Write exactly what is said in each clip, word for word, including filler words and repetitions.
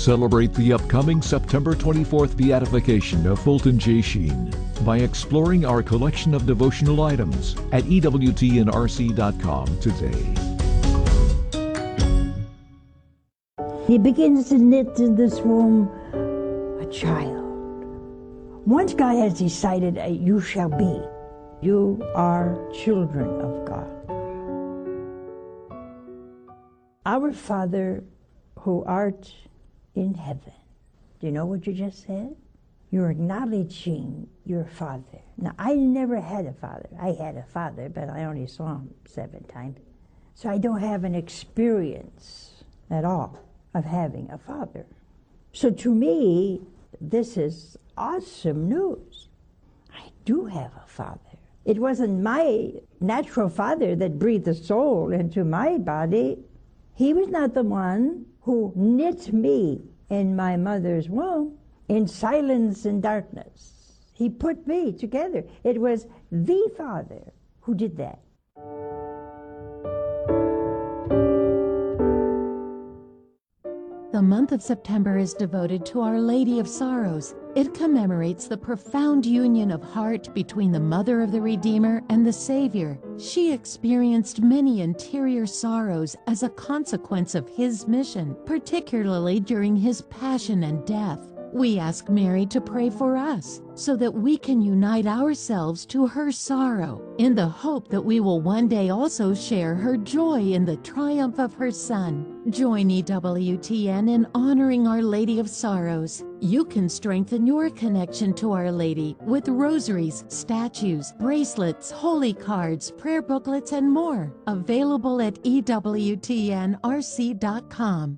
Celebrate the upcoming September twenty-fourth beatification of Fulton J. Sheen by exploring our collection of devotional items at E W T N R C dot com today. He begins to knit in this womb a child. Once God has decided, uh, you shall be. You are children of God. Our Father who art in heaven. Do you know what you just said? You're acknowledging your father. Now, I never had a father. I had a father, but I only saw him seven times. So I don't have an experience at all of having a father. So to me, this is awesome news. I do have a father. It wasn't my natural father that breathed the soul into my body. He was not the one who knit me in my mother's womb in silence and darkness. He put me together. It was the Father who did that. The month of September is devoted to Our Lady of Sorrows. It commemorates the profound union of heart between the Mother of the Redeemer and the Savior. She experienced many interior sorrows as a consequence of His mission, particularly during His passion and death. We ask Mary to pray for us so that we can unite ourselves to her sorrow in the hope that we will one day also share her joy in the triumph of her Son. Join E W T N in honoring Our Lady of Sorrows. You can strengthen your connection to Our Lady with rosaries, statues, bracelets, holy cards, prayer booklets, and more. Available at E W T N R C dot com.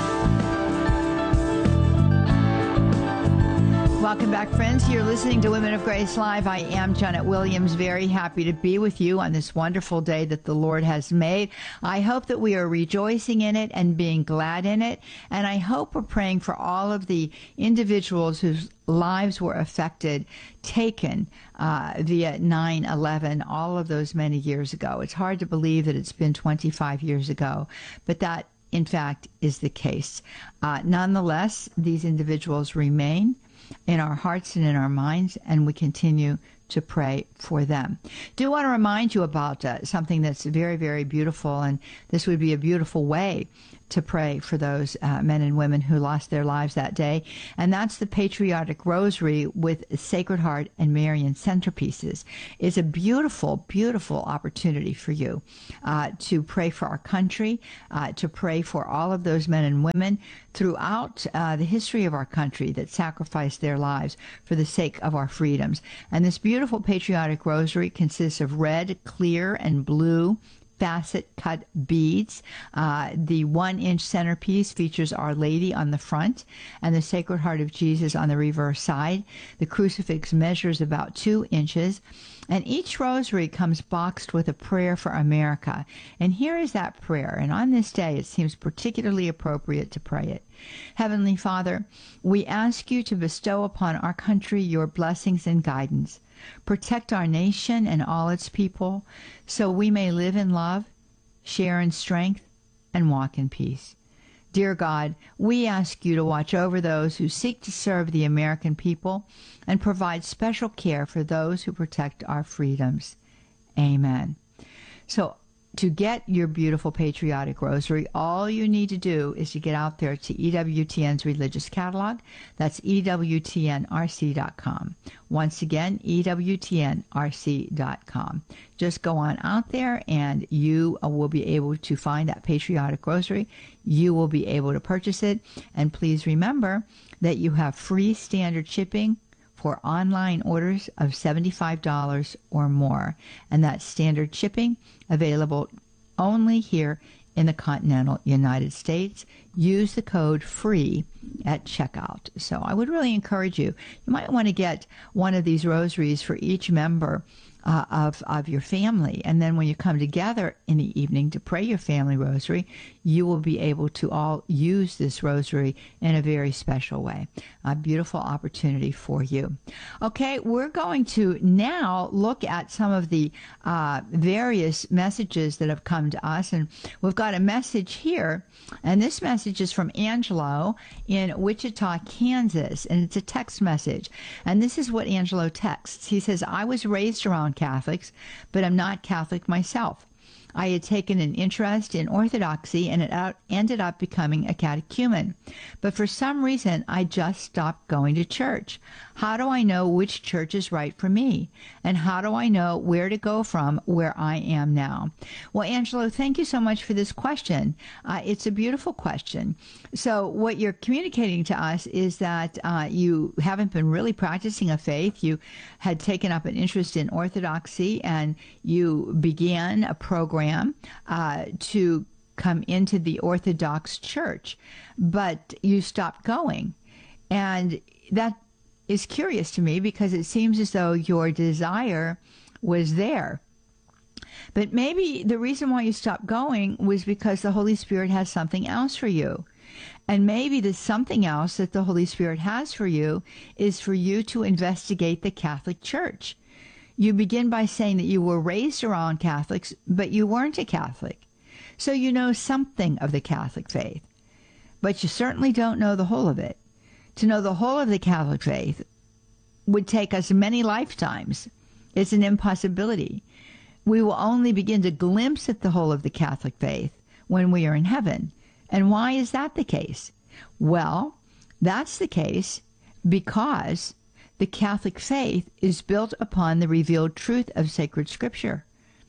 Welcome back, friends. You're listening to Women of Grace Live. I am Janet Williams, very happy to be with you on this wonderful day that the Lord has made. I hope that we are rejoicing in it and being glad in it. And I hope we're praying for all of the individuals whose lives were affected, taken uh, via nine eleven, all of those many years ago. It's hard to believe that it's been twenty-five years ago, but that, in fact, is the case. Uh, nonetheless, these individuals remain in our hearts and in our minds, and we continue to pray for them. Do want to remind you about uh, something that's very, very beautiful, and this would be a beautiful way to pray for those uh, men and women who lost their lives that day, and that's the Patriotic Rosary with Sacred Heart and Marian centerpieces. It's a beautiful, beautiful opportunity for you uh, to pray for our country, uh, to pray for all of those men and women throughout uh, the history of our country that sacrificed their lives for the sake of our freedoms. And this beautiful Patriotic Rosary consists of red, clear, and blue facet cut beads. Uh, the one inch centerpiece features Our Lady on the front and the Sacred Heart of Jesus on the reverse side. The crucifix measures about two inches. And each rosary comes boxed with a prayer for America. And here is that prayer. And on this day, it seems particularly appropriate to pray it. Heavenly Father, we ask you to bestow upon our country your blessings and guidance. Protect our nation and all its people, so we may live in love, share in strength, and walk in peace. Dear God, we ask you to watch over those who seek to serve the American people and provide special care for those who protect our freedoms. Amen. So, to get your beautiful Patriotic Rosary, all you need to do is to get out there to E W T N's religious catalog. That's E W T N R C dot com. Once again, E W T N R C dot com. Just go on out there and you will be able to find that Patriotic Rosary. You will be able to purchase it. And please remember that you have free standard shipping for online orders of seventy-five dollars or more. And that's standard shipping available only here in the continental United States. Use the code FREE at checkout. So I would really encourage you. You might want to get one of these rosaries for each member uh, of, of your family. And then when you come together in the evening to pray your family rosary, you will be able to all use this rosary in a very special way. A beautiful opportunity for you. Okay, we're going to now look at some of the uh, various messages that have come to us. And we've got a message here, and this message is from Angelo in Wichita, Kansas, and it's a text message. And this is what Angelo texts. He says, I was raised around Catholics, but I'm not Catholic myself. I had taken an interest in Orthodoxy and it out, ended up becoming a catechumen. But for some reason, I just stopped going to church. How do I know which church is right for me? And how do I know where to go from where I am now? Well, Angelo, thank you so much for this question. Uh, it's a beautiful question. So what you're communicating to us is that uh, you haven't been really practicing a faith. You had taken up an interest in Orthodoxy and you began a program uh, to come into the Orthodox Church, but you stopped going. And that is curious to me because it seems as though your desire was there. But maybe the reason why you stopped going was because the Holy Spirit has something else for you. And maybe the something else that the Holy Spirit has for you is for you to investigate the Catholic Church. You begin by saying that you were raised around Catholics, but you weren't a Catholic. So you know something of the Catholic faith, but you certainly don't know the whole of it. To know the whole of the Catholic faith would take us many lifetimes. It's an impossibility. We will only begin to glimpse at the whole of the Catholic faith when we are in heaven. And why is that the case? Well, that's the case because the Catholic faith is built upon the revealed truth of sacred Scripture.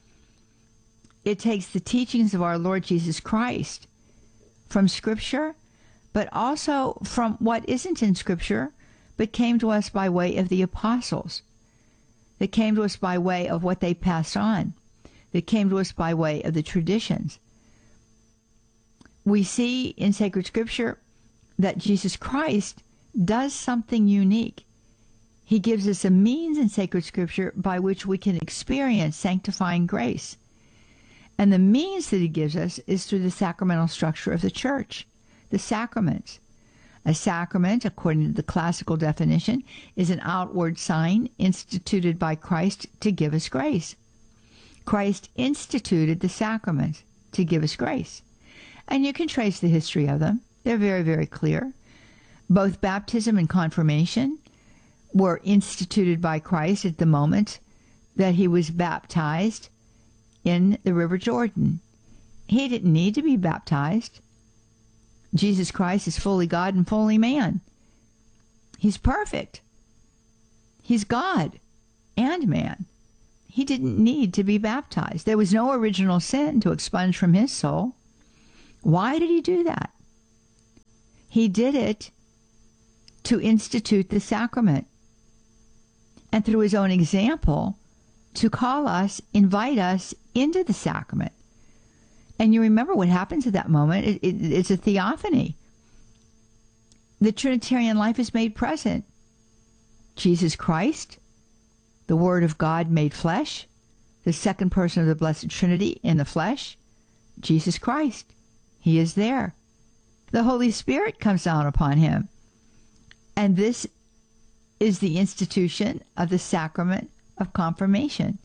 It takes the teachings of our Lord Jesus Christ from Scripture, but also from what isn't in Scripture, but came to us by way of the apostles, that came to us by way of what they passed on, that came to us by way of the traditions. We see in sacred Scripture that Jesus Christ does something unique. He gives us a means in sacred Scripture by which we can experience sanctifying grace. And the means that he gives us is through the sacramental structure of the church, the sacraments. A sacrament, according to the classical definition, is an outward sign instituted by Christ to give us grace. Christ instituted the sacraments to give us grace. And you can trace the history of them. They're very, very clear. Both baptism and confirmation were instituted by Christ at the moment that he was baptized in the River Jordan. He didn't need to be baptized. Jesus Christ is fully God and fully man. He's perfect. He's God and man. He didn't need to be baptized. There was no original sin to expunge from his soul. Why did he do that? He did it to institute the sacrament, and through his own example, to call us, invite us into the sacrament. And you remember what happens at that moment. It, it, it's a theophany. The Trinitarian life is made present. Jesus Christ, the Word of God made flesh, the second person of the Blessed Trinity in the flesh, Jesus Christ. He is there. The Holy Spirit comes down upon him. And this is the institution of the sacrament of confirmation.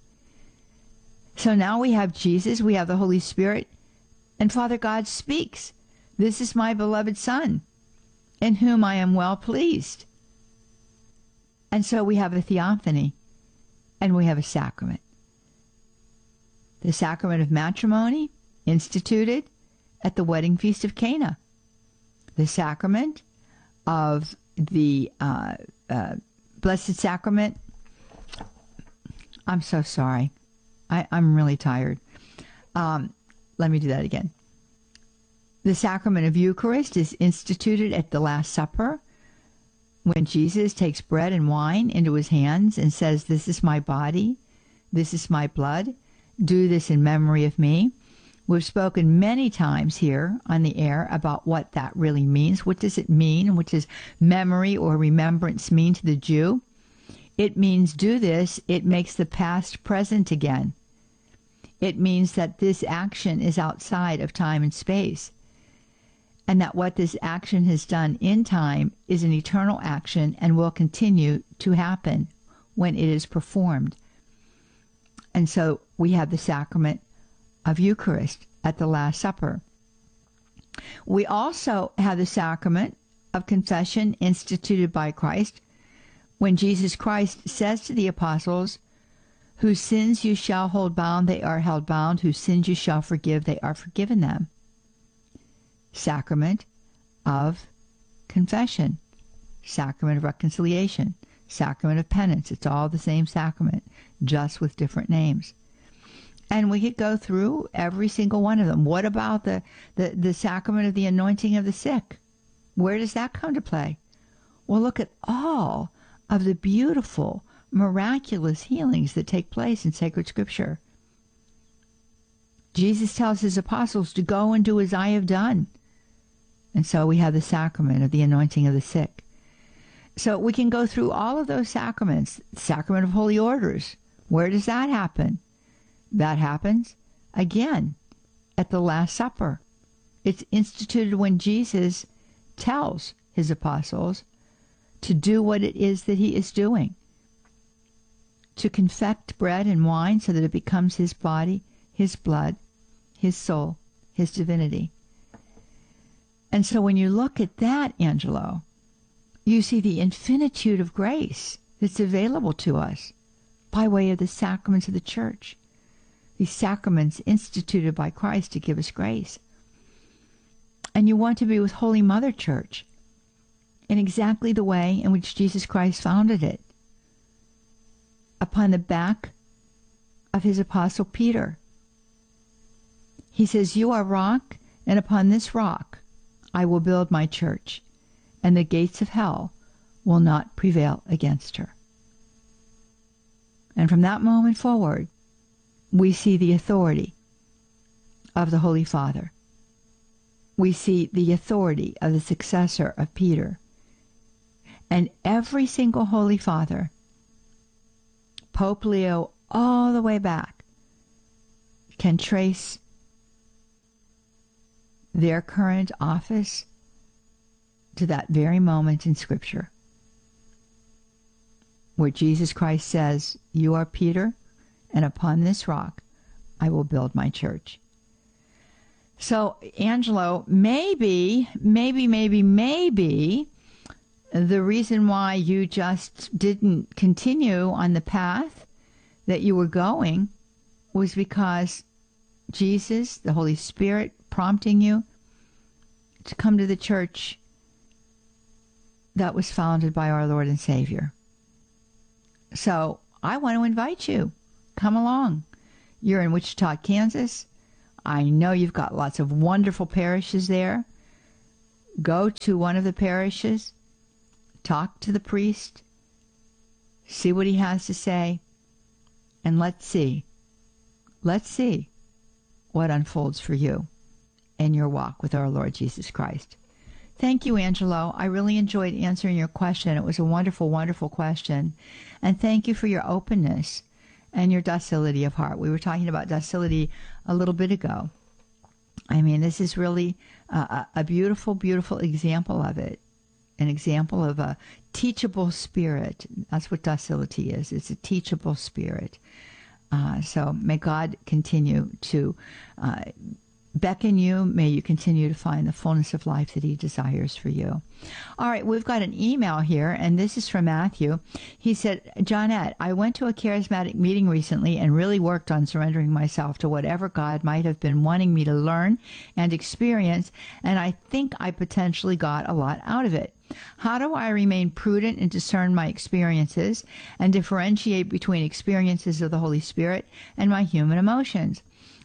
So now we have Jesus, we have the Holy Spirit, and Father God speaks. This is my beloved Son, in whom I am well pleased. And so we have a theophany, and we have a sacrament. The sacrament of matrimony, instituted at the wedding feast of Cana. The sacrament of the uh, uh, Blessed Sacrament. I'm so sorry. I, I'm really tired. Um, let me do that again. The sacrament of Eucharist is instituted at the Last Supper, when Jesus takes bread and wine into his hands and says, "This is my body, this is my blood, do this in memory of me." We've spoken many times here on the air about what that really means. What does it mean? What does memory or remembrance mean to the Jew? It means do this. It makes the past present again. It means that this action is outside of time and space, and that what this action has done in time is an eternal action and will continue to happen when it is performed. And so we have the sacrament of Eucharist at the Last Supper. We also have the sacrament of confession instituted by Christ when Jesus Christ says to the apostles, whose sins you shall hold bound, they are held bound. Whose sins you shall forgive, they are forgiven them. Sacrament of confession, sacrament of reconciliation, sacrament of penance. It's all the same sacrament, just with different names. And we could go through every single one of them. What about the, the, the sacrament of the anointing of the sick? Where does that come to play? Well, look at all of the beautiful, miraculous healings that take place in sacred scripture. Jesus tells his apostles to go and do as I have done. And so we have the sacrament of the anointing of the sick. So we can go through all of those sacraments. Sacrament of holy orders. Where does that happen? That happens, again, at the Last Supper. It's instituted when Jesus tells his apostles to do what it is that he is doing. To confect bread and wine so that it becomes his body, his blood, his soul, his divinity. And so when you look at that, Angelo, you see the infinitude of grace that's available to us by way of the sacraments of the Church. These sacraments instituted by Christ to give us grace. And you want to be with Holy Mother Church in exactly the way in which Jesus Christ founded it, upon the back of his apostle Peter. He says, you are rock, and upon this rock I will build my church, and the gates of hell will not prevail against her. And from that moment forward, we see the authority of the Holy Father. We see the authority of the successor of Peter. And every single Holy Father, Pope Leo all the way back, can trace their current office to that very moment in Scripture where Jesus Christ says, you are Peter, and upon this rock I will build my church. So, Angelo, maybe, maybe, maybe, maybe the reason why you just didn't continue on the path that you were going was because Jesus, the Holy Spirit, prompting you to come to the church that was founded by our Lord and Savior. So I want to invite you. Come along. You're in Wichita, Kansas. I know you've got lots of wonderful parishes there. Go to one of the parishes. Talk to the priest. See what he has to say. And let's see. Let's see what unfolds for you in your walk with our Lord Jesus Christ. Thank you, Angelo. I really enjoyed answering your question. It was a wonderful, wonderful question. And thank you for your openness and your docility of heart. We were talking about docility a little bit ago. I mean, this is really a, a beautiful, beautiful example of it. An example of a teachable spirit. That's what docility is. It's a teachable spirit. Uh, so may God continue to uh, beckon you. May you continue to find the fullness of life that he desires for you. All right, we've got an email here, and this is from Matthew. He said, Johnette, I went to a charismatic meeting recently and really worked on surrendering myself to whatever God might have been wanting me to learn and experience, and I think I potentially got a lot out of it. How do I remain prudent and discern my experiences and differentiate between experiences of the Holy Spirit and my human emotions?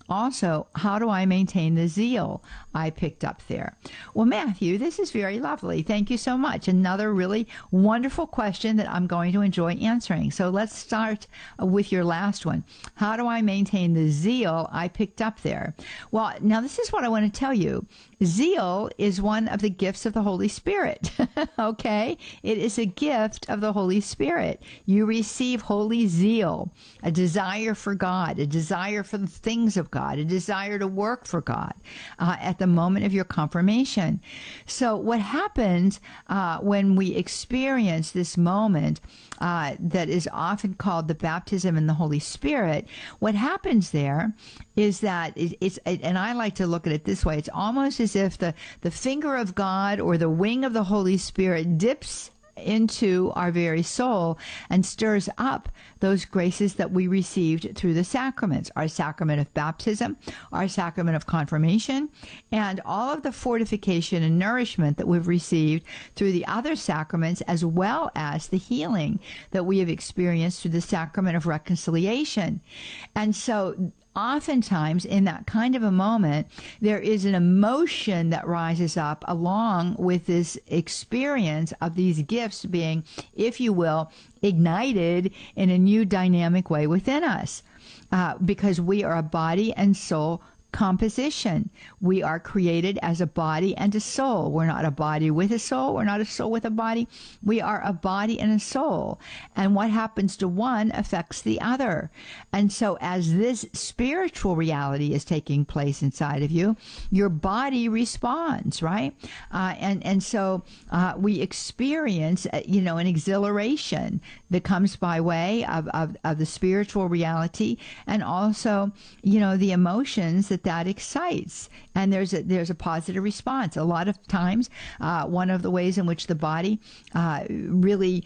also, how do I maintain the zeal I picked up there? Well, Matthew, this is very lovely. Thank you so much. Another really wonderful question that I'm going to enjoy answering. So let's start with your last one. How do I maintain the zeal I picked up there? Well, now this is what I want to tell you. Zeal is one of the gifts of the Holy Spirit. Okay? It is a gift of the Holy Spirit. You receive holy zeal, a desire for God, a desire for the things of God, a desire to work for God uh, at the moment of your confirmation. So what happens uh, when we experience this moment uh, that is often called the baptism in the Holy Spirit, what happens there is that it, it's, and I like to look at it this way, it's almost as if the, the finger of God or the wing of the Holy Spirit dips into our very soul and stirs up those graces that we received through the sacraments, our sacrament of baptism, our sacrament of confirmation, and all of the fortification and nourishment that we've received through the other sacraments, as well as the healing that we have experienced through the sacrament of reconciliation. And so oftentimes in that kind of a moment, there is an emotion that rises up along with this experience of these gifts being, if you will, ignited in a new dynamic way within us. Uh, because we are a body and soul composition. We are created as a body and a soul. We're not a body with a soul. We're not a soul with a body. We are a body and a soul. And what happens to one affects the other. And so as this spiritual reality is taking place inside of you, your body responds, right? Uh, and, and so uh, we experience, uh, you know, an exhilaration that comes by way of, of, of the spiritual reality, and also, you know, the emotions that that excites, and there's a there's a positive response. A lot of times, uh, one of the ways in which the body uh, really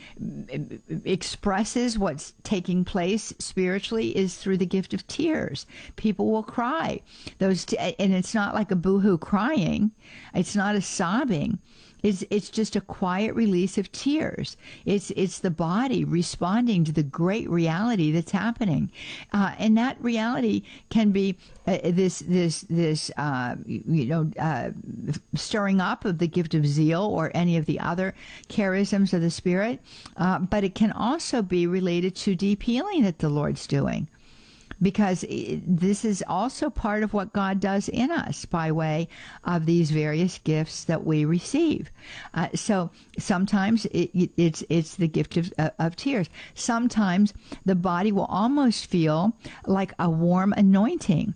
expresses what's taking place spiritually is through the gift of tears. People will cry, those, t- and it's not like a boohoo crying. It's not a sobbing. It's it's just a quiet release of tears. It's it's the body responding to the great reality that's happening, uh, and that reality can be uh, this this this uh, you know uh, stirring up of the gift of zeal or any of the other charisms of the Spirit, uh, but it can also be related to deep healing that the Lord's doing. Because this is also part of what God does in us by way of these various gifts that we receive. Uh, so sometimes it, it's it's the gift of, uh, of tears. Sometimes the body will almost feel like a warm anointing,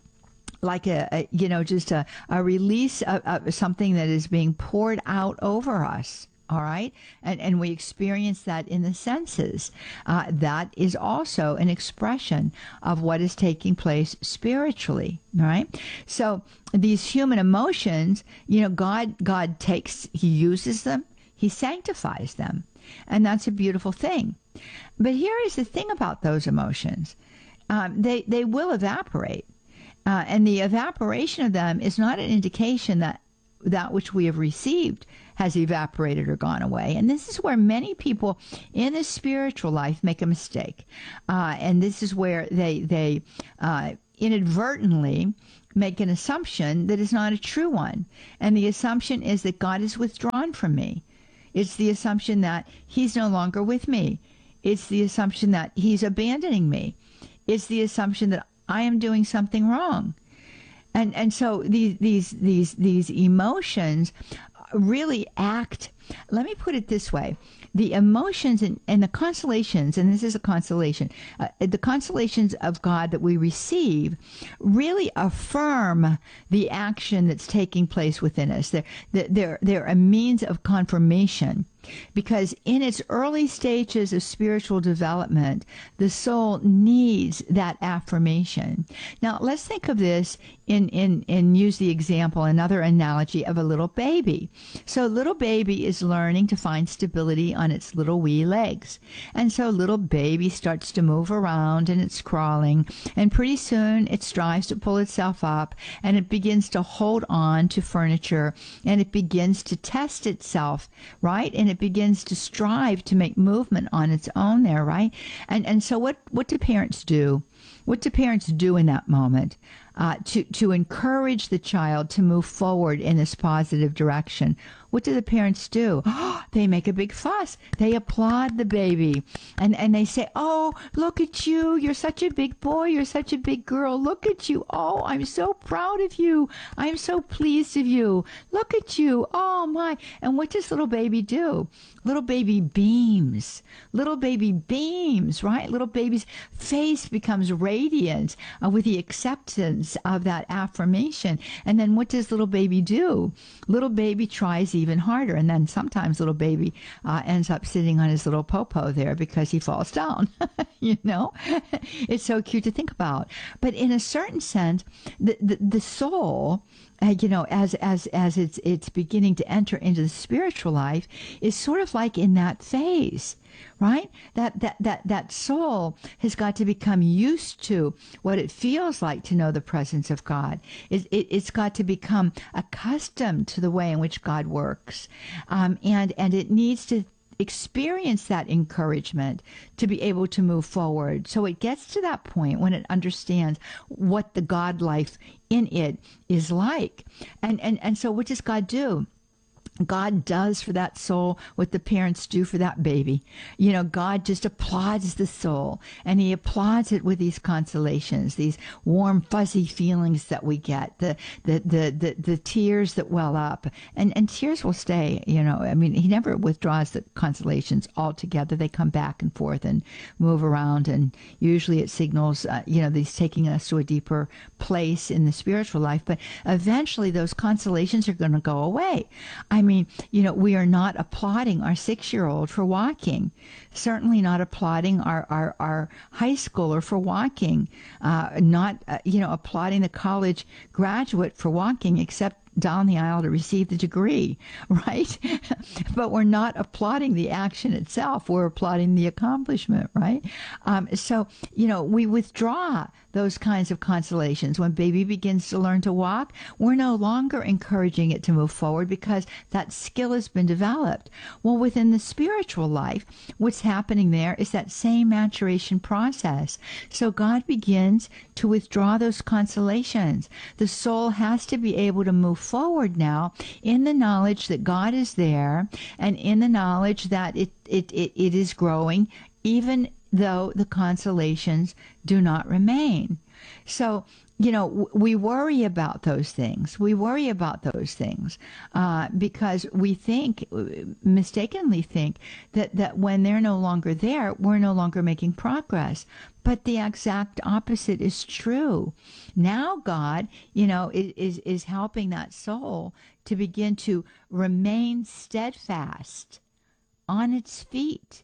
like a, a you know just a, a release of, of something that is being poured out over us. All right. And, and we experience that in the senses. Uh, that is also an expression of what is taking place spiritually. All right. So these human emotions, you know, God, God takes, he uses them, he sanctifies them. And that's a beautiful thing. But here is the thing about those emotions. Um, they, they will evaporate. Uh, and the evaporation of them is not an indication that that which we have received has evaporated or gone away. And this is where many people in the spiritual life make a mistake. Uh, and this is where they, they uh, inadvertently make an assumption that is not a true one. And the assumption is that God is withdrawn from me. It's the assumption that he's no longer with me. It's the assumption that he's abandoning me. It's the assumption that I am doing something wrong. And and so these these these these emotions really act. Let me put it this way: the emotions and, and the consolations, and this is a consolation, uh, the consolations of God that we receive really affirm the action that's taking place within us. They're they're they're a means of confirmation. Because in its early stages of spiritual development, the soul needs that affirmation. Now, let's think of this in, in, and use the example, another analogy of a little baby. So a little baby is learning to find stability on its little wee legs. And so little baby starts to move around and it's crawling. And pretty soon it strives to pull itself up and it begins to hold on to furniture and it begins to test itself, right? And it begins to strive to make movement on its own there, right? And and so what, what do parents do? What do parents do in that moment uh, to, to encourage the child to move forward in this positive direction? What do the parents do? They make a big fuss. They applaud the baby. And, and they say, oh, look at you. You're such a big boy. You're such a big girl. Look at you. Oh, I'm so proud of you. I'm so pleased of you. Look at you. Oh, my. And what does little baby do? Little baby beams. Little baby beams, right? Little baby's face becomes radiant uh, with the acceptance of that affirmation. And then what does little baby do? Little baby tries even harder. And then sometimes little baby uh, ends up sitting on his little popo there because he falls down. You know, it's so cute to think about. But in a certain sense, the, the, the soul, Uh, you know, as as as it's it's beginning to enter into the spiritual life, is sort of like in that phase, right? That that that that soul has got to become used to what it feels like to know the presence of God. It, it it's got to become accustomed to the way in which God works, um, and and it needs to experience that encouragement to be able to move forward. So it gets to that point when it understands what the God life in it is like. And and and so what does God do? God does for that soul what the parents do for that baby. You know, God just applauds the soul, and he applauds it with these consolations, these warm, fuzzy feelings that we get, the the the the, the tears that well up, and and tears will stay. You know, I mean, he never withdraws the consolations altogether. They come back and forth and move around, and usually it signals, uh, you know, that he's taking us to a deeper place in the spiritual life. But eventually, those consolations are going to go away. I I mean, you know, we are not applauding our six-year-old for walking, certainly not applauding our, our, our high schooler for walking, uh, not, uh, you know, applauding the college graduate for walking, except down the aisle to receive the degree, right? But we're not applauding the action itself. We're applauding the accomplishment, right? Um, so, you know, we withdraw those kinds of consolations. When baby begins to learn to walk, we're no longer encouraging it to move forward because that skill has been developed. Well, within the spiritual life, what's happening there is that same maturation process. So God begins to withdraw those consolations. The soul has to be able to move forward now in the knowledge that God is there, and in the knowledge that it, it, it, it is growing, even though the consolations do not remain. So, you know, w- we worry about those things. We worry about those things uh, because we think, mistakenly think, that, that when they're no longer there, we're no longer making progress. But the exact opposite is true. Now God, you know, is, is helping that soul to begin to remain steadfast on its feet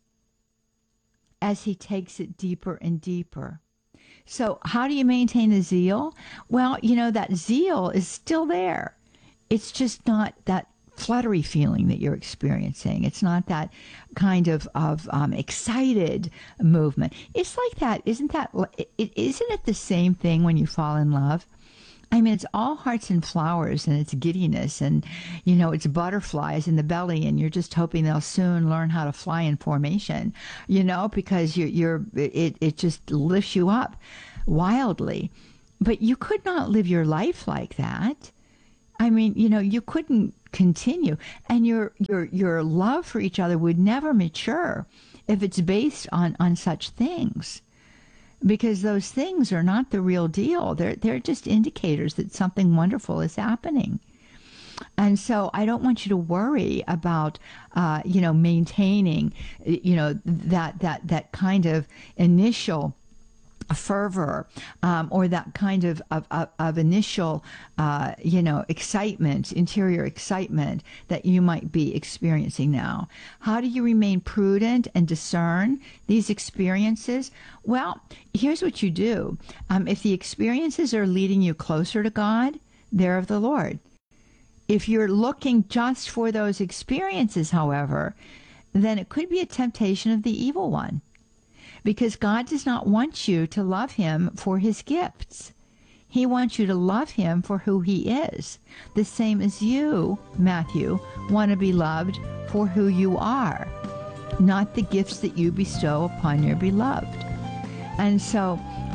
as he takes it deeper and deeper. So how do you maintain the zeal? Well, you know, that zeal is still there. It's just not that fluttery feeling that you're experiencing. It's not that kind of, of um, excited movement. It's like that. Isn't that, it, isn't it the same thing when you fall in love? I mean, it's all hearts and flowers, and it's giddiness, and, you know, it's butterflies in the belly, and you're just hoping they'll soon learn how to fly in formation, you know, because you're, you're it, it just lifts you up wildly. But you could not live your life like that. I mean, you know, you couldn't continue, and your your your love for each other would never mature if it's based on, on such things. Because those things are not the real deal. They're they're just indicators that something wonderful is happening. And so I don't want you to worry about, uh, you know, maintaining, you know, that that that kind of initial fervor um, or that kind of of, of, of initial, uh, you know, excitement, interior excitement that you might be experiencing now. How do you remain prudent and discern these experiences? Well, here's what you do. Um, if the experiences are leading you closer to God, they're of the Lord. If you're looking just for those experiences, however, then it could be a temptation of the evil one. Because God does not want you to love him for his gifts. He wants you to love him for who he is. The same as you, Matthew, want to be loved for who you are, not the gifts that you bestow upon your beloved. And so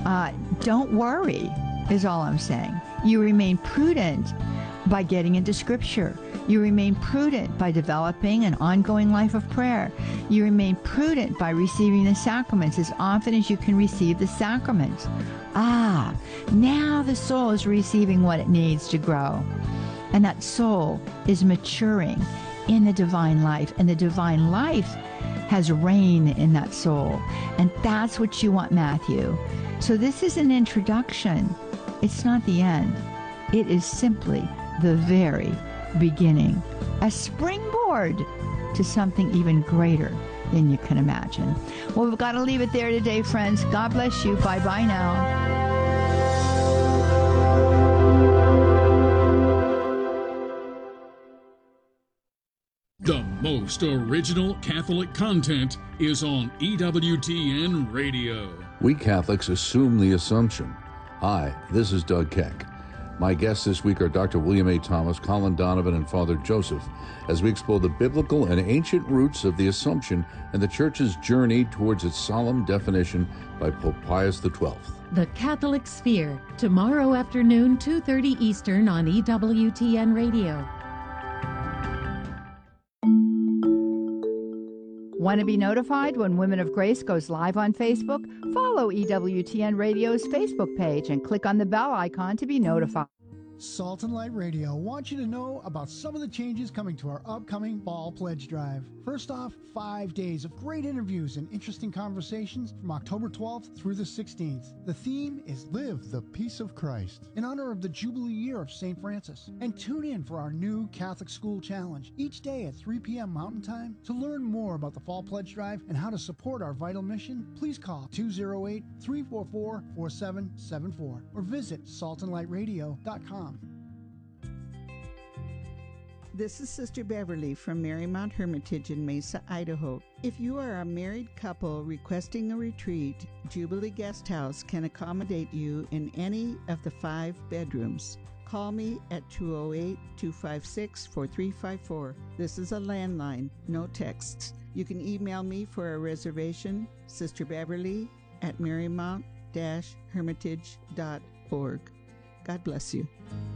Uh, don't worry, is all I'm saying. You remain prudent by getting into Scripture. You remain prudent by developing an ongoing life of prayer. You remain prudent by receiving the sacraments as often as you can receive the sacraments. Ah, now the soul is receiving what it needs to grow. And that soul is maturing in the divine life. And the divine life has reign in that soul. And that's what you want, Matthew. So this is an introduction. It's not the end. It is simply the very beginning, a springboard to something even greater than you can imagine. Well, we've got to leave it there today, friends. God bless you. Bye-bye now. The most original Catholic content is on E W T N Radio. We Catholics assume the assumption. Hi, this is Doug Keck. My guests this week are Doctor William A. Thomas, Colin Donovan, and Father Joseph, as we explore the biblical and ancient roots of the Assumption and the Church's journey towards its solemn definition by Pope Pius the twelfth. The Catholic Sphere, tomorrow afternoon, two thirty Eastern on E W T N Radio. Want to be notified when Women of Grace goes live on Facebook? Follow E W T N Radio's Facebook page and click on the bell icon to be notified. Salt and Light Radio wants you to know about some of the changes coming to our upcoming Fall Pledge Drive. First off, five days of great interviews and interesting conversations from October twelfth through the sixteenth. The theme is Live the Peace of Christ, in honor of the Jubilee year of Saint Francis. And tune in for our new Catholic School Challenge each day at three p.m. Mountain Time. To learn more about the Fall Pledge Drive and how to support our vital mission, please call two oh eight, three four four, four seven seven four or visit salt and light radio dot com. This is Sister Beverly from Marymount Hermitage in Mesa, Idaho. If you are a married couple requesting a retreat, Jubilee Guest House can accommodate you in any of the five bedrooms. Call me at two oh eight, two five six, four three five four. This is a landline, no texts. You can email me for a reservation, Sister Beverly at marymount dash hermitage dot org. God bless you.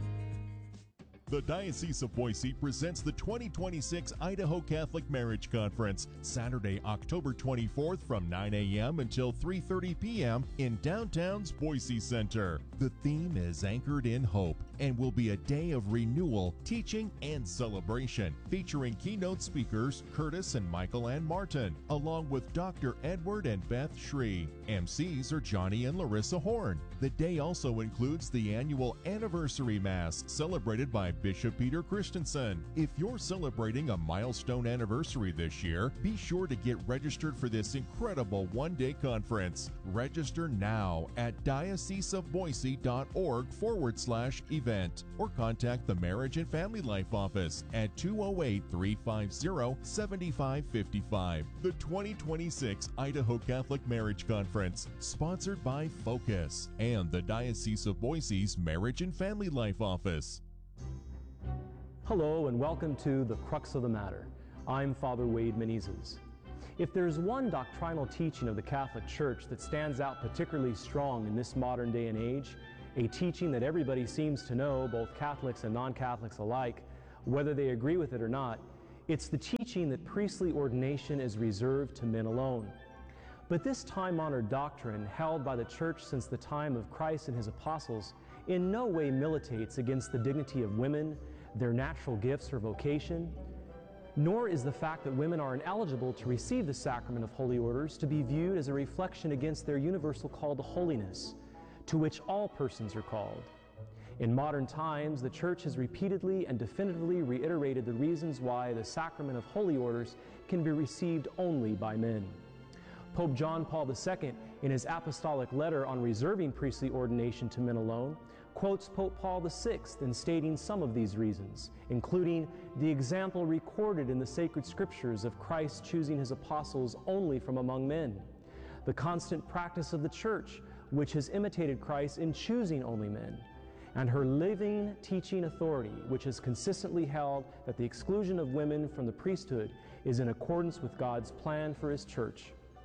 The Diocese of Boise presents the twenty twenty-six Idaho Catholic Marriage Conference, Saturday, October twenty-fourth from nine a.m. until three thirty p.m. in downtown's Boise Center. The theme is Anchored in Hope and will be a day of renewal, teaching, and celebration, featuring keynote speakers Curtis and Michael Ann Martin, along with Doctor Edward and Beth Shree. M Cs are Johnny and Larissa Horn. The day also includes the annual Anniversary Mass, celebrated by Bishop Peter Christensen. If you're celebrating a milestone anniversary this year, be sure to get registered for this incredible one-day conference. Register now at dioceseofboise.org forward slash event or contact the Marriage and Family Life Office at two oh eight, three five zero, seven five five five. The twenty twenty-six Idaho Catholic Marriage Conference, sponsored by Focus and the Diocese of Boise's Marriage and Family Life Office. Hello and welcome to The Crux of the Matter. I'm Father Wade Menezes. If there's one doctrinal teaching of the Catholic Church that stands out particularly strong in this modern day and age, a teaching that everybody seems to know, both Catholics and non-Catholics alike, whether they agree with it or not, it's the teaching that priestly ordination is reserved to men alone. But this time-honored doctrine, held by the Church since the time of Christ and his apostles, in no way militates against the dignity of women, their natural gifts or vocation, nor is the fact that women are ineligible to receive the sacrament of holy orders to be viewed as a reflection against their universal call to holiness, to which all persons are called. In modern times, the Church has repeatedly and definitively reiterated the reasons why the sacrament of holy orders can be received only by men. Pope John Paul the Second, in his apostolic letter on reserving priestly ordination to men alone, quotes Pope Paul the Sixth in stating some of these reasons, including the example recorded in the sacred scriptures of Christ choosing his apostles only from among men, the constant practice of the Church, which has imitated Christ in choosing only men, and her living teaching authority, which has consistently held that the exclusion of women from the priesthood is in accordance with God's plan for his Church.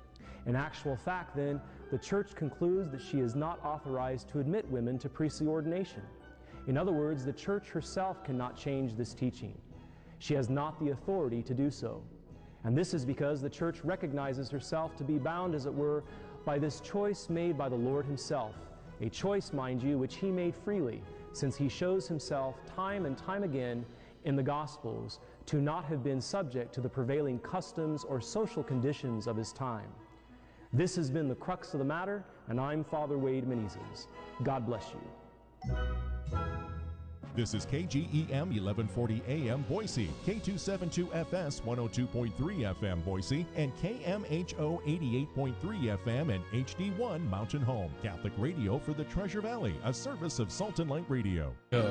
In actual fact, then, the Church concludes that she is not authorized to admit women to priestly ordination. In other words, the Church herself cannot change this teaching. She has not the authority to do so. And this is because the Church recognizes herself to be bound, as it were, by this choice made by the Lord Himself. A choice, mind you, which He made freely, since He shows Himself time and time again in the Gospels to not have been subject to the prevailing customs or social conditions of His time. This has been the crux of the matter, and I'm Father Wade Menezes. God bless you. This is K G E M eleven forty A M Boise, K two seventy-two F S one oh two point three F M Boise, and K M H O eighty-eight point three F M and H D one Mountain Home. Catholic radio for the Treasure Valley, a service of Salt and Light Radio. Go.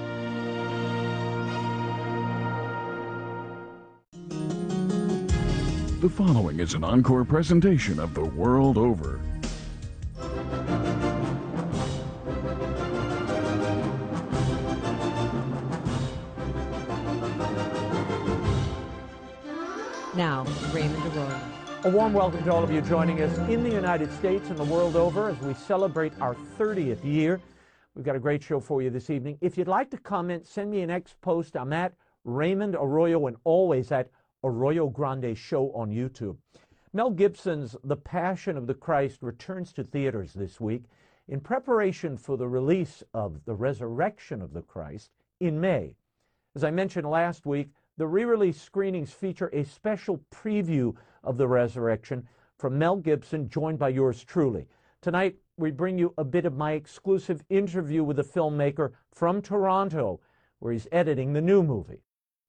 The following is an encore presentation of The World Over. Now, Raymond Arroyo. A warm welcome to all of you joining us in the United States and the world over as we celebrate our thirtieth year. We've got a great show for you this evening. If you'd like to comment, send me an X post. I'm at Raymond Arroyo and always at Arroyo Grande Show on YouTube. Mel Gibson's The Passion of the Christ returns to theaters this week in preparation for the release of The Resurrection of the Christ in May. As I mentioned last week, the re-release screenings feature a special preview of The Resurrection from Mel Gibson, joined by yours truly. Tonight, we bring you a bit of my exclusive interview with the filmmaker from Toronto, where he's editing the new movie.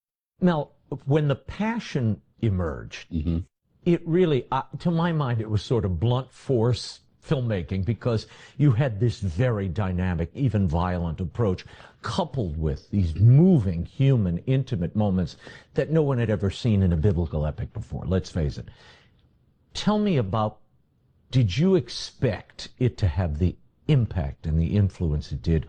Mel, when The Passion emerged, mm-hmm. it really, uh, to my mind, it was sort of blunt force filmmaking, because you had this very dynamic, even violent approach, coupled with these moving, human, intimate moments that no one had ever seen in a biblical epic before, let's face it. Tell me about, did you expect it to have the impact and the influence it did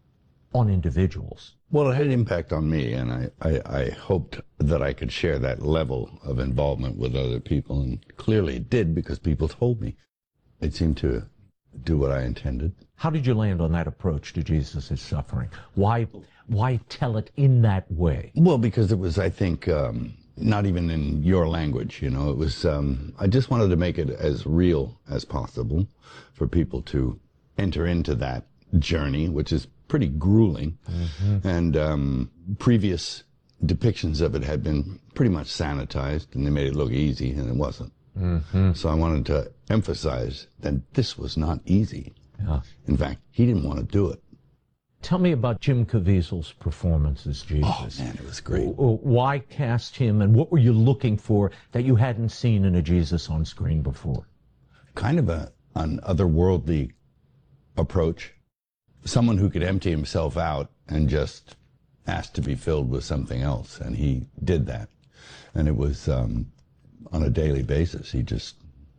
on individuals? Well, it had an impact on me, and I, I, I hoped that I could share that level of involvement with other people, and clearly it did, because people told me. It seemed to do what I intended. How did you land on that approach to Jesus' suffering? Why, why tell it in that way? Well, because it was, I think, um, not even in your language, you know. It was, um, I just wanted to make it as real as possible for people to enter into that journey, which is pretty grueling. Mm-hmm. And um, previous depictions of it had been pretty much sanitized, and they made it look easy, and it wasn't. Mm-hmm. So I wanted to emphasize that this was not easy. Yeah. In fact, he didn't want to do it. Tell me about Jim Caviezel's performance as Jesus. Oh, man, it was great. Why cast him, and what were you looking for that you hadn't seen in a Jesus on screen before? Kind of a, an otherworldly approach. Someone who could empty himself out and just ask to be filled with something else, and he did that. And it was... Um, on a daily basis. He just,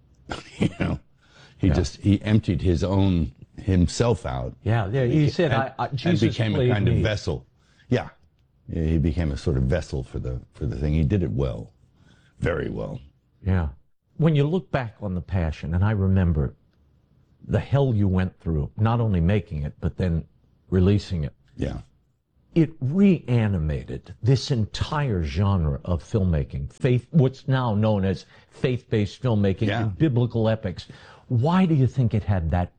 you know, he yeah. just, he emptied his own, himself out. Yeah, yeah. He said, and, I, I, Jesus and became a kind me. of vessel. Yeah. He became a sort of vessel for the, for the thing. He did it well. Very well. Yeah. When you look back on The Passion, and I remember the hell you went through, not only making it, but then releasing it. Yeah. It reanimated this entire genre of filmmaking, faith, what's now known as faith-based filmmaking, yeah. and biblical epics. Why do you think it had that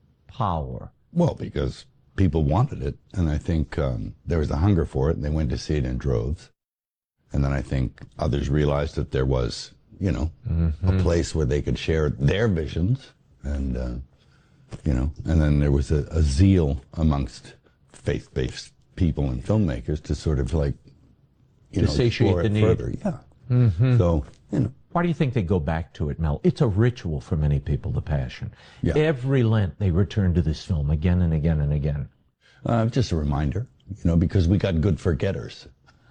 power? Well, because people wanted it, and I think um, there was a hunger for it, and they went to see it in droves. And then I think others realized that there was, you know, mm-hmm. a place where they could share their visions, and, uh, you know, and then there was a, a zeal amongst faith-based people and filmmakers to sort of like, you to know, satiate the it need. Further. Yeah. Mm-hmm. So, you know. Why do you think they go back to it, Mel? It's a ritual for many people, The Passion. Yeah. Every Lent they return to this film again and again and again. Uh, just a reminder, you know, because we got good forgetters.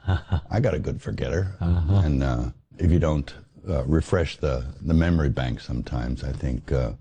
I got a good forgetter. Uh-huh. And uh, if you don't uh, refresh the, the memory bank sometimes, I think, uh,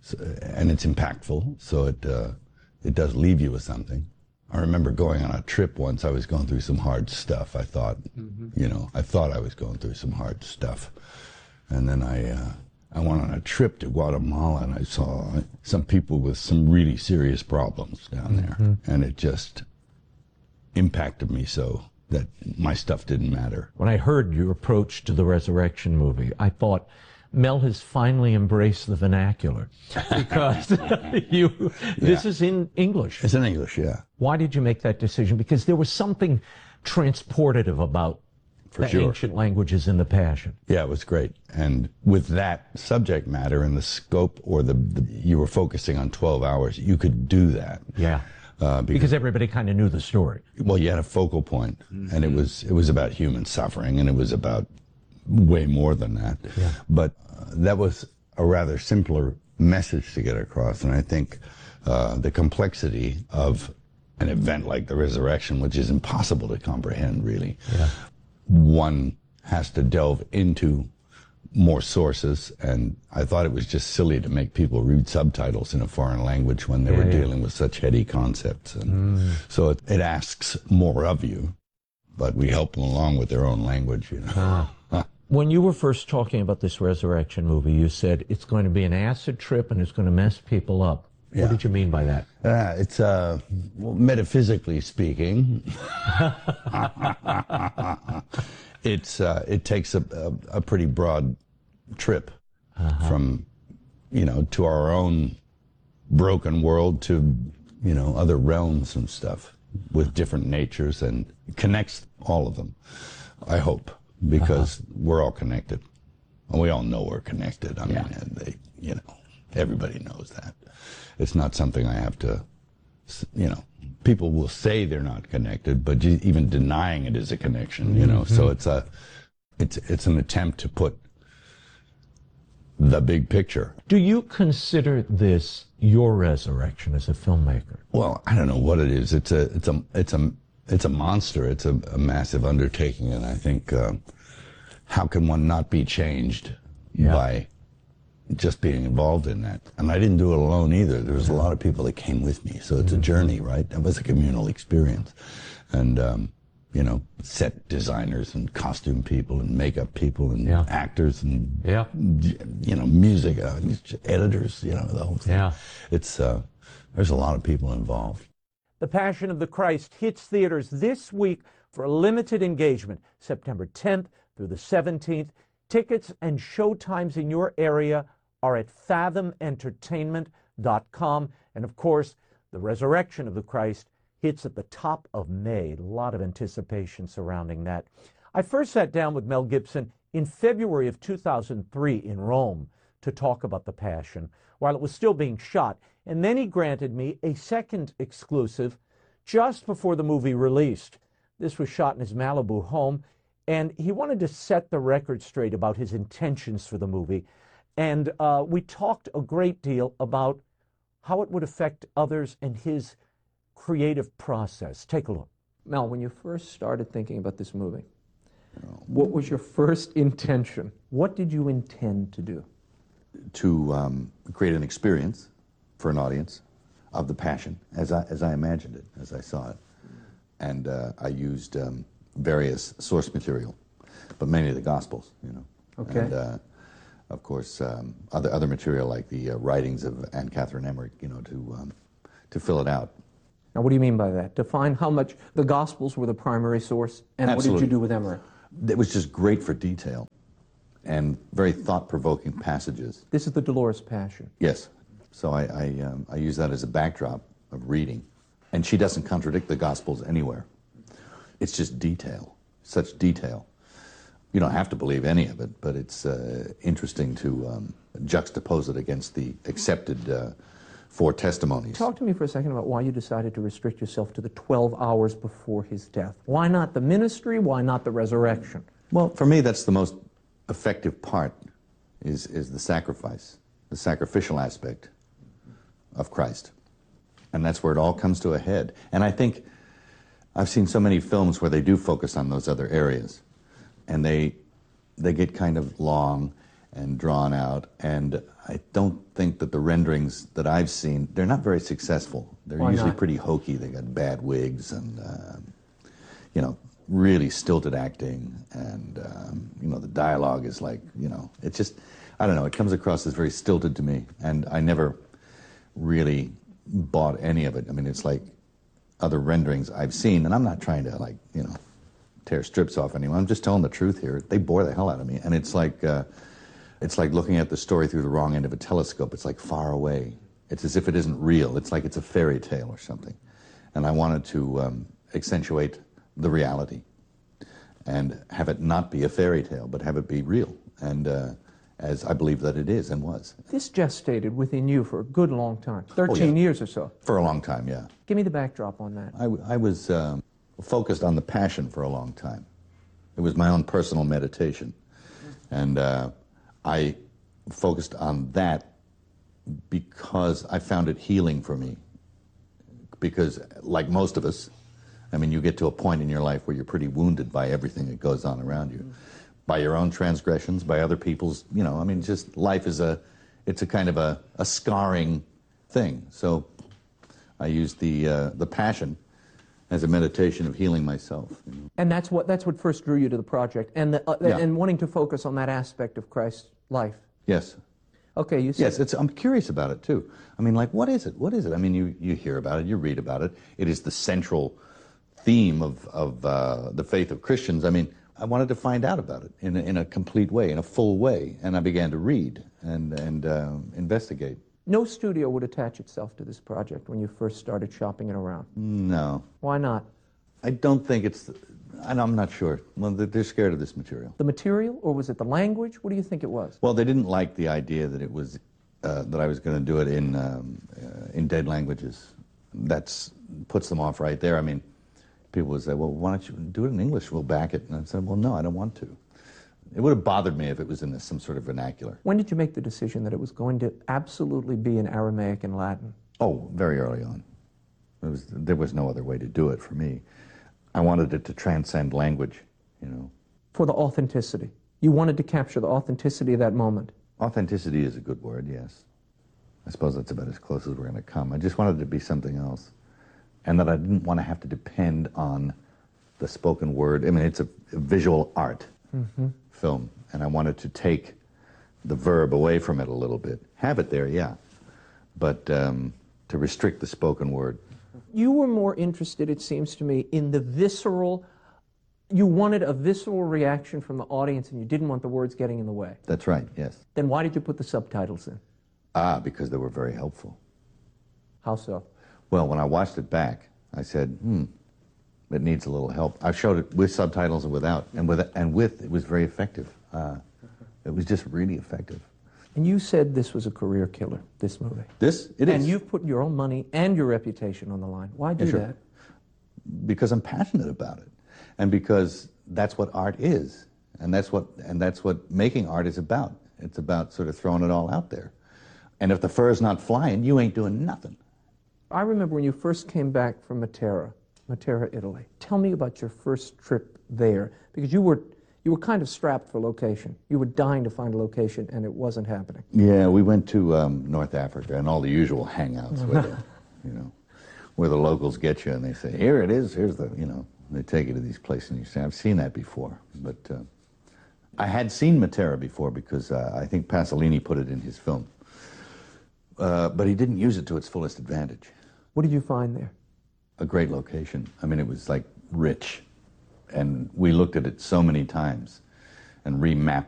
and it's impactful, so it uh, it does leave you with something. I remember going on a trip once. I was going through some hard stuff. I thought, mm-hmm. you know, I thought I was going through some hard stuff. And then I uh, I went on a trip to Guatemala, and I saw some people with some really serious problems down there, Mm-hmm. and it just impacted me so that my stuff didn't matter. When I heard your approach to the Resurrection movie, I thought, Mel has finally embraced the vernacular, because you, this Yeah. is in English. It's in English, yeah. Why did you make that decision? Because there was something transportative about For the sure. ancient languages in the Passion. Yeah, it was great. And with that subject matter and the scope, or the, the you were focusing on twelve hours, you could do that. Yeah. Uh, because, Because everybody kind of knew the story. well, you had a focal point, and it was it was about human suffering, and it was about way more than that. Yeah. But uh, that was a rather simpler message to get across, and I think uh, the complexity of an event like the resurrection, which is impossible to comprehend, really. Yeah. One has to delve into more sources, and I thought it was just silly to make people read subtitles in a foreign language when they Yeah, were yeah. dealing with such heady concepts. And Mm. so it, it asks more of you, but we help them along with their own language, you know. Ah. When you were first talking about this Resurrection movie, you said it's going to be an acid trip and it's going to mess people up. Yeah. What did you mean by that? Uh, it's, uh, well, metaphysically speaking, it's, uh, it takes a, a, a pretty broad trip Uh-huh. from, you know, to our own broken world to, you know, other realms and stuff with different natures, and connects all of them, I hope, because Uh-huh. we're all connected. And we all know we're connected. I Yeah. mean, and they, you know, everybody knows that. It's not something I have to, s- you know, people will say they're not connected, but ju- even denying it is a connection, you know. So Mhm. it's a, it's it's an attempt to put the big picture. Do you consider this your resurrection as a filmmaker? Well, I don't know what it is. It's a it's a it's a it's a monster. It's a, a massive undertaking, and I think uh, how can one not be changed Yeah. by just being involved in that? And I didn't do it alone either. There was a lot of people that came with me, so it's a journey, right? That was a communal experience, and um, you know, set designers and costume people and makeup people and Yeah. actors and Yeah. you know, music uh, editors. You know, the whole thing. Yeah. It's uh, there's a lot of people involved. The Passion of the Christ hits theaters this week for a limited engagement, September tenth through the seventeenth. Tickets and show times in your area are at fathom entertainment dot com. And of course, The Resurrection of the Christ hits at the top of May. A lot of anticipation surrounding that. I first sat down with Mel Gibson in February of two thousand three in Rome to talk about The Passion while it was still being shot. And then he granted me a second exclusive just before the movie released. This was shot in his Malibu home, and he wanted to set the record straight about his intentions for the movie. And uh, we talked a great deal about how it would affect others and his creative process. Take a look. Mel, when you first started thinking about this movie, what was your first intention? What did you intend to do? To um, create an experience for an audience of the Passion, as I, as I imagined it, as I saw it. And uh, I used um, various source material, but mainly the Gospels, you know. Okay. And, uh, of course, um, other other material like the uh, writings of Anne Catherine Emmerich, you know, to um, to fill it out. Now, what do you mean by that? Define how much the Gospels were the primary source, and Absolutely. what did you do with Emmerich? It was just great for detail and very thought-provoking passages. This is the Dolores Passion. Yes. So I I, um, I use that as a backdrop of reading, and she doesn't contradict the Gospels anywhere. It's just detail, such detail. You don't have to believe any of it, but it's uh, interesting to um, juxtapose it against the accepted uh, four testimonies. Talk to me for a second about why you decided to restrict yourself to the twelve hours before his death. Why not the ministry? Why not the resurrection? Well, for me, that's the most effective part, is, is the sacrifice, the sacrificial aspect of Christ. And that's where it all comes to a head. And I think I've seen so many films where they do focus on those other areas, and they they get kind of long and drawn out, and I don't think that the renderings that I've seen, they're not very successful. They're Why usually not? pretty hokey. They got bad wigs and, uh, you know, really stilted acting, and um, you know, the dialogue is like, you know, it's just, I don't know, it comes across as very stilted to me, and I never really bought any of it. I mean, it's like other renderings I've seen, and I'm not trying to, like, you know, tear strips off anyone. I'm just telling the truth here. They bore the hell out of me, and it's like, uh, it's like looking at the story through the wrong end of a telescope. It's like far away. It's as if it isn't real. It's like it's a fairy tale or something. And I wanted to um, accentuate the reality and have it not be a fairy tale, but have it be real, and uh, as I believe that it is and was. This gestated within you for a good long time, thirteen oh, yeah. years or so. For a long time, yeah. Give me the backdrop on that. I, I was um, focused on the passion for a long time. It was my own personal meditation. And uh, I focused on that because I found it healing for me. Because, like most of us, I mean, you get to a point in your life where you're pretty wounded by everything that goes on around you. Mm. By your own transgressions, by other people's, you know, I mean, just life is a, it's a kind of a, a scarring thing. So I used the, uh, the passion as a meditation of healing myself. You know? And that's what, that's what first drew you to the project, and, the, uh, yeah. and wanting to focus on that aspect of Christ's life. Yes. Okay, you said... Yes, it's, I'm curious about it, too. I mean, like, what is it? What is it? I mean, you, you hear about it, you read about it. It is the central theme of, of uh, the faith of Christians. I mean, I wanted to find out about it in a, in a complete way, in a full way, and I began to read and, and uh, investigate. No studio would attach itself to this project when you first started shopping it around? No. Why not? I don't think it's... I'm not sure. Well, they're scared of this material. The material, or was it the language? What do you think it was? Well, they didn't like the idea that it was uh, that I was going to do it in um, uh, in dead languages. That's puts them off right there. I mean, people would say, "Well, why don't you do it in English? We'll back it." And I said, "Well, no, I don't want to." It would have bothered me if it was in this, some sort of vernacular. When did you make the decision that it was going to absolutely be in Aramaic and Latin? Oh, very early on. It was, there was no other way to do it for me. I wanted it to transcend language, you know. For the authenticity. You wanted to capture the authenticity of that moment. Authenticity is a good word, yes. I suppose that's about as close as we're going to come. I just wanted it to be something else. And that I didn't want to have to depend on the spoken word. I mean, it's a, a visual art mm-hmm. film. And I wanted to take the verb away from it a little bit. Have it there, yeah. But um, to restrict the spoken word. You were more interested, it seems to me, in the visceral, you wanted a visceral reaction from the audience and you didn't want the words getting in the way. That's right, yes. Then why did you put the subtitles in? Ah, because they were very helpful. How so? Well, when I watched it back, I said, hmm, it needs a little help. I showed it with subtitles and without, and with, and with it was very effective. Uh, it was just really effective. And you said this was a career killer, this movie. This? It is. And you've put your own money and your reputation on the line. Why do yeah, sure. that? Because I'm passionate about it. And because that's what art is. And that's what, and that's what making art is about. It's about sort of throwing it all out there. And if the fur's not flying, you ain't doing nothing. I remember when you first came back from Matera, Matera, Italy. Tell me about your first trip there. Because you were... You were kind of strapped for location. You were dying to find a location, and it wasn't happening. Yeah, we went to um, North Africa and all the usual hangouts where the, you know, where the locals get you and they say, "Here it is. Here's the," you know, they take you to these places and you say, "I've seen that before." But uh, I had seen Matera before because uh, I think Pasolini put it in his film, uh, but he didn't use it to its fullest advantage. What did you find there? A great location. I mean, it was like rich. And we looked at it so many times and remapped